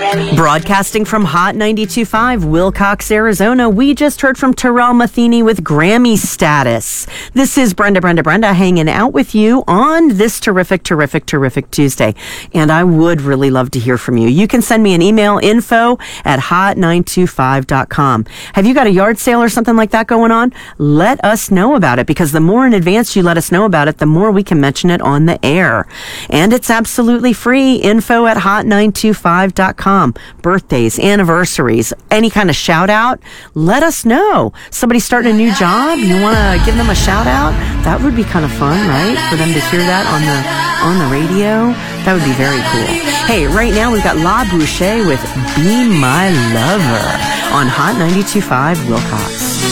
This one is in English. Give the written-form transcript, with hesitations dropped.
Broadcasting from Hot 92.5, Wilcox, Arizona, we just heard from Terrell Matheny with Grammy Status. This is Brenda hanging out with you on this terrific Tuesday. And I would really love to hear from you. You can send me an email, info@hot925.com. Have you got a yard sale or something like that going on? Let us know about it, because the more in advance you let us know about it, the more we can mention it on the air. And it's absolutely free, info@hot925.com. Birthdays, anniversaries, any kind of shout out, let us know. Somebody starting a new job, you want to give them a shout out? That would be kind of fun, right? For them to hear that on the radio. That would be very cool. Hey, right now we've got La Boucher with Be My Lover on Hot 92.5 Wilcox.